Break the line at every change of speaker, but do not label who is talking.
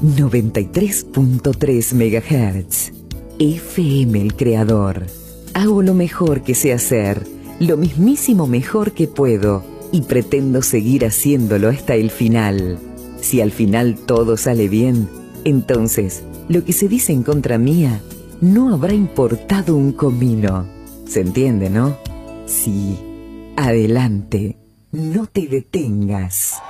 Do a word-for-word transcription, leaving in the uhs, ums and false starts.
noventa y tres punto tres megahertz. F M El Creador. Hago lo mejor que sé hacer, lo mismísimo mejor que puedo, y pretendo seguir haciéndolo hasta el final. Si al final todo sale bien, entonces lo que se dice en contra mía no habrá importado un comino. ¿Se entiende, no? Sí. Adelante. No te detengas.